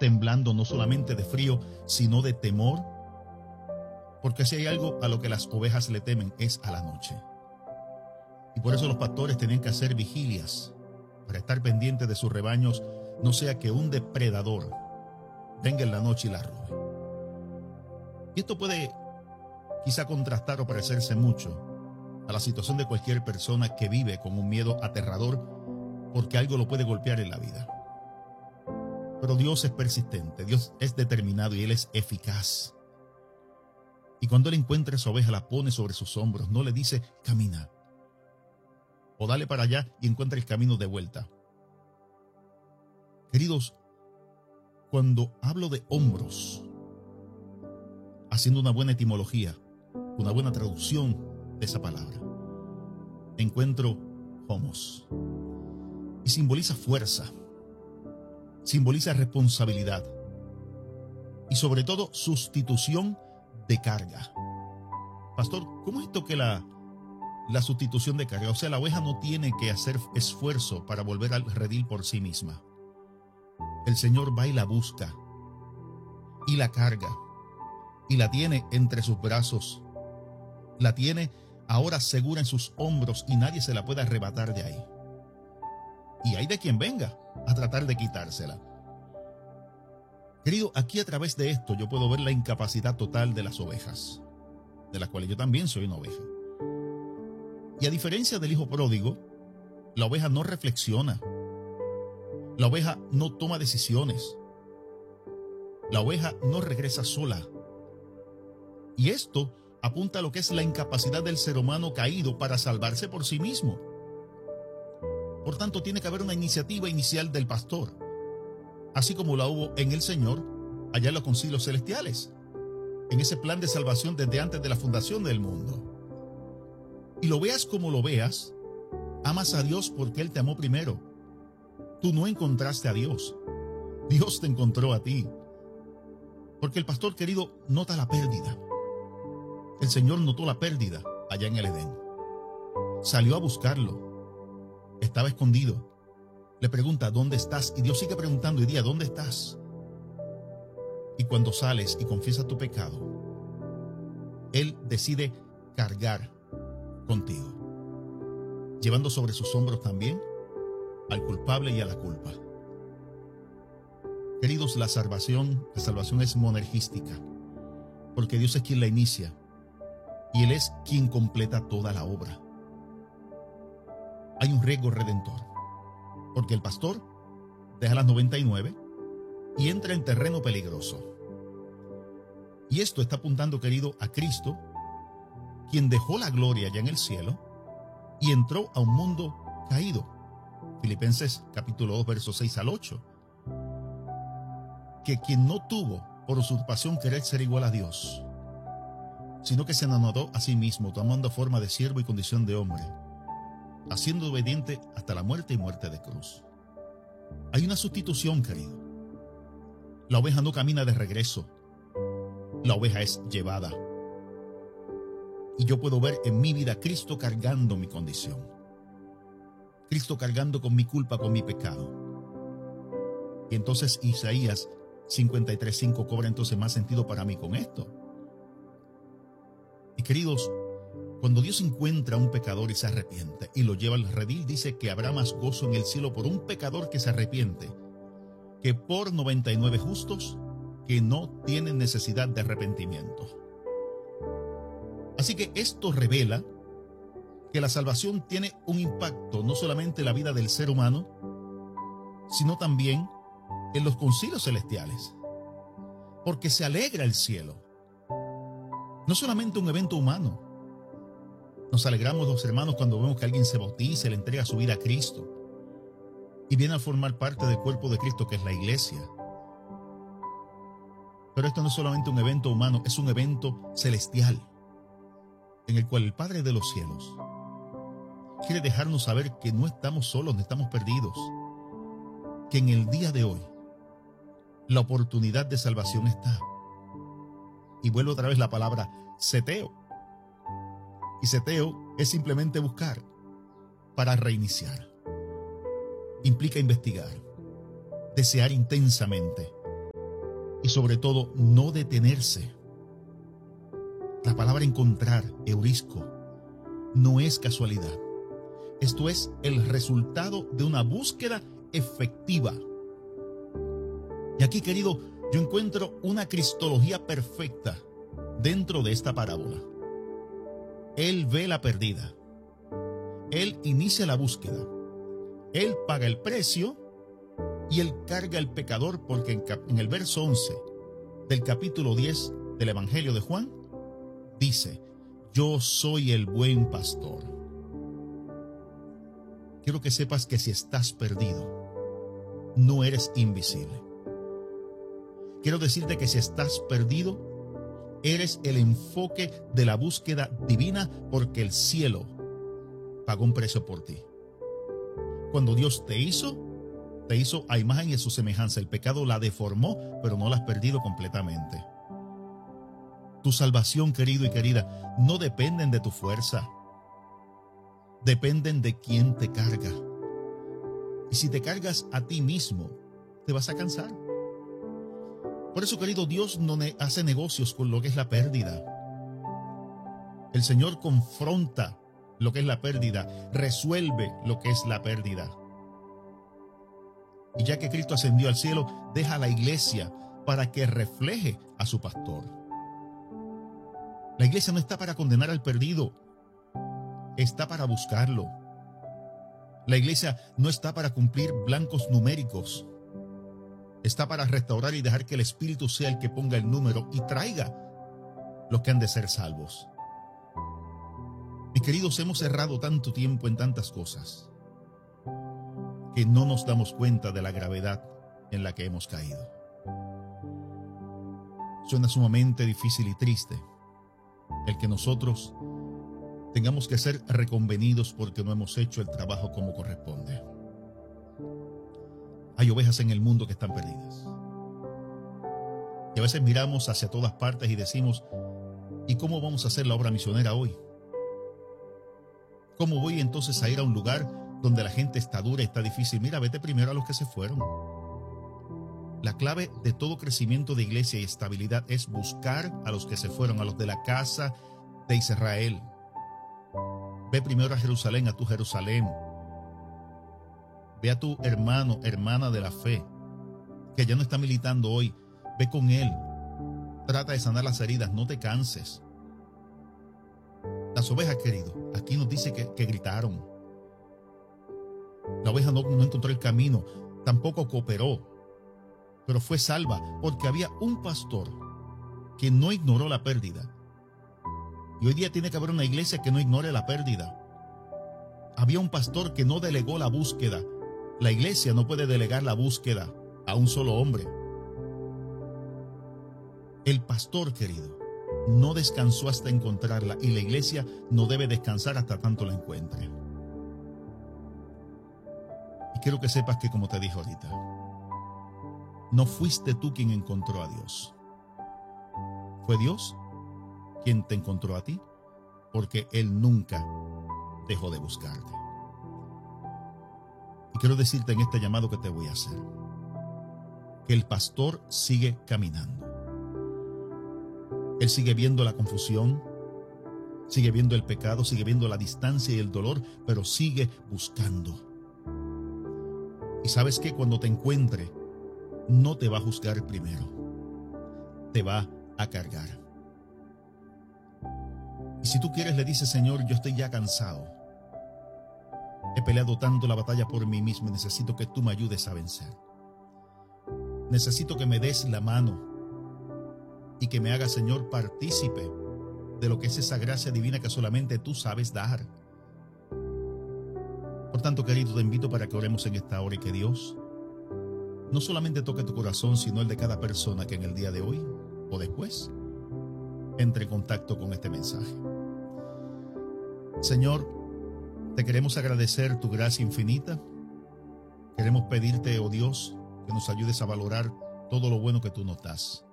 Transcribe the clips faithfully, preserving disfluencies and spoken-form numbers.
temblando no solamente de frío, sino de temor. Porque si hay algo a lo que las ovejas le temen es a la noche. Y por eso los pastores tenían que hacer vigilias para estar pendientes de sus rebaños, no sea que un depredador venga en la noche y la robe. Y esto puede quizá contrastar o parecerse mucho a la situación de cualquier persona que vive con un miedo aterrador porque algo lo puede golpear en la vida. Pero Dios es persistente, Dios es determinado y Él es eficaz. Y cuando Él encuentra esa oveja, la pone sobre sus hombros, no le dice camina o dale para allá y encuentra el camino de vuelta. Queridos, cuando hablo de hombros, haciendo una buena etimología, una buena traducción de esa palabra, encuentro homos. Y simboliza fuerza, simboliza responsabilidad y sobre todo sustitución de carga. Pastor, ¿cómo es esto que la, la sustitución de carga? O sea, la oveja no tiene que hacer esfuerzo para volver al redil por sí misma. El Señor va y la busca y la carga y la tiene entre sus brazos. La tiene ahora segura en sus hombros y nadie se la puede arrebatar de ahí. Y hay de quien venga a tratar de quitársela. Querido, aquí a través de esto yo puedo ver la incapacidad total de las ovejas, de las cuales yo también soy una oveja. Y a diferencia del hijo pródigo, la oveja no reflexiona. La oveja no toma decisiones. La oveja no regresa sola. Y esto apunta a lo que es la incapacidad del ser humano caído para salvarse por sí mismo. Por tanto, tiene que haber una iniciativa inicial del pastor, así como la hubo en el Señor allá en los concilios celestiales, en ese plan de salvación desde antes de la fundación del mundo. Y lo veas como lo veas, amas a Dios porque Él te amó primero. Tú no encontraste a Dios, Dios te encontró a ti. Porque el pastor querido nota la pérdida. El Señor notó la pérdida allá en el Edén. Salió a buscarlo. Estaba escondido. Le pregunta, ¿dónde estás? Y Dios sigue preguntando y dice, ¿dónde estás? Y cuando sales y confiesas tu pecado, Él decide cargar contigo, llevando sobre sus hombros también al culpable y a la culpa. Queridos, la salvación, la salvación es monergística, porque Dios es quien la inicia y Él es quien completa toda la obra. Hay un riesgo redentor, porque el pastor deja las noventa y nueve y entra en terreno peligroso. Y esto está apuntando, querido, a Cristo, quien dejó la gloria allá en el cielo y entró a un mundo caído. Filipenses capítulo dos, versos seis al ocho. Que quien no tuvo por usurpación querer ser igual a Dios, sino que se anonadó a sí mismo, tomando forma de siervo y condición de hombre, haciendo obediente hasta la muerte y muerte de cruz. Hay una sustitución, querido. La oveja no camina de regreso. La oveja es llevada. Y yo puedo ver en mi vida a Cristo cargando mi condición. Cristo cargando con mi culpa, con mi pecado. Y entonces Isaías cincuenta y tres, cinco cobra entonces más sentido para mí con esto. Y queridos, cuando Dios encuentra a un pecador y se arrepiente y lo lleva al redil, dice que habrá más gozo en el cielo por un pecador que se arrepiente que por noventa y nueve justos que no tienen necesidad de arrepentimiento. Así que esto revela que la salvación tiene un impacto no solamente en la vida del ser humano, sino también en los concilios celestiales, porque se alegra el cielo. No solamente un evento humano. Nos alegramos los hermanos cuando vemos que alguien se bautiza y le entrega su vida a Cristo y viene a formar parte del cuerpo de Cristo, que es la iglesia. Pero esto no es solamente un evento humano, es un evento celestial, en el cual el Padre de los cielos quiere dejarnos saber que no estamos solos, no estamos perdidos, que en el día de hoy la oportunidad de salvación está. Y vuelvo otra vez la palabra seteo. Y seteo es simplemente buscar para reiniciar. Implica investigar, desear intensamente, Y sobre todo, no detenerse. La palabra encontrar, eurisco, no es casualidad. Esto es el resultado de una búsqueda efectiva. Y aquí, querido, yo encuentro una cristología perfecta dentro de esta parábola. Él ve la perdida. Él inicia la búsqueda. Él paga el precio y él carga al pecador, porque en, en el verso once del capítulo diez del Evangelio de Juan dice: yo soy el buen pastor. Quiero que sepas que si estás perdido, no eres invisible. Quiero decirte que si estás perdido, eres el enfoque de la búsqueda divina, porque el cielo pagó un precio por ti. Cuando Dios te hizo, te hizo a imagen y a su semejanza. El pecado la deformó, pero no la has perdido completamente. Tu salvación, querido y querida, no dependen de tu fuerza. Dependen de quién te carga. Y si te cargas a ti mismo, te vas a cansar. Por eso, querido, Dios no hace negocios con lo que es la pérdida. El Señor confronta lo que es la pérdida, resuelve lo que es la pérdida. Y ya que Cristo ascendió al cielo, deja a la iglesia para que refleje a su pastor. La iglesia no está para condenar al perdido, está para buscarlo. La iglesia no está para cumplir blancos numéricos, está para restaurar y dejar que el Espíritu sea el que ponga el número y traiga los que han de ser salvos. Mis queridos, hemos errado tanto tiempo en tantas cosas que no nos damos cuenta de la gravedad en la que hemos caído. Suena sumamente difícil y triste el que nosotros tengamos que ser reconvenidos porque no hemos hecho el trabajo como corresponde. Hay ovejas en el mundo que están perdidas. Y a veces miramos hacia todas partes y decimos: ¿y cómo vamos a hacer la obra misionera hoy? ¿Cómo voy entonces a ir a un lugar donde la gente está dura y está difícil? Mira, vete primero a los que se fueron. La clave de todo crecimiento de iglesia y estabilidad es buscar a los que se fueron, a los de la casa de Israel. Ve primero a Jerusalén, a tu Jerusalén. Ve a tu hermano, hermana de la fe, que ya no está militando hoy. Ve con él. Trata de sanar las heridas, no te canses. Las ovejas, querido, aquí nos dice que, que gritaron. La oveja no, no encontró el camino, tampoco cooperó, pero fue salva porque había un pastor que no ignoró la pérdida. Y hoy día tiene que haber una iglesia que no ignore la pérdida. Había un pastor que no delegó la búsqueda. La iglesia no puede delegar la búsqueda a un solo hombre. El pastor, querido, no descansó hasta encontrarla, y la iglesia no debe descansar hasta tanto la encuentre. Y quiero que sepas que, como te dije ahorita, no fuiste tú quien encontró a Dios. Fue Dios quien te encontró a ti, porque Él nunca dejó de buscarte. Y quiero decirte en este llamado que te voy a hacer, que el pastor sigue caminando. Él sigue viendo la confusión, sigue viendo el pecado, sigue viendo la distancia y el dolor, pero sigue buscando. Y sabes que cuando te encuentre, no te va a juzgar primero, te va a cargar. Y si tú quieres, le dices: Señor, yo estoy ya cansado. He peleado tanto la batalla por mí mismo y necesito que tú me ayudes a vencer. Necesito que me des la mano y que me hagas, Señor, partícipe de lo que es esa gracia divina que solamente tú sabes dar. Por tanto, querido, te invito para que oremos en esta hora y que Dios no solamente toque tu corazón, sino el de cada persona que en el día de hoy o después entre en contacto con este mensaje. Señor, te queremos agradecer tu gracia infinita. Queremos pedirte, oh Dios, que nos ayudes a valorar todo lo bueno que tú nos das.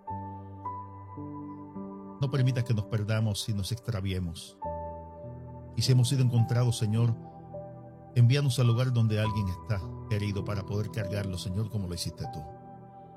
No permitas que nos perdamos y nos extraviemos. Y si hemos sido encontrados, Señor, envíanos al lugar donde alguien está herido para poder cargarlo, Señor, como lo hiciste tú.